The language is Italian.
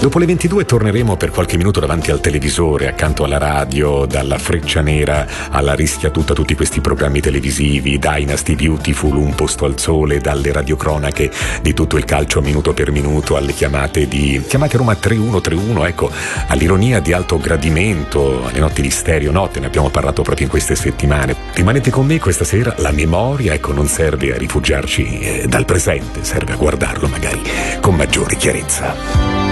Dopo le 22 torneremo per qualche minuto davanti al televisore, accanto alla radio, dalla Freccia Nera alla Rischia Tutta, tutti questi programmi televisivi, Dynasty, Beautiful, Un Posto al Sole, dalle radiocronache di tutto il calcio minuto per minuto, alle chiamate Roma 3131, ecco, all'ironia di alto gradimento, alle notti di Stereo Notte, ne abbiamo parlato proprio in queste settimane. Rimanete con me questa sera, la memoria, ecco, non serve a rifugiarci dal presente, serve a guardarlo magari con maggiore chiarezza.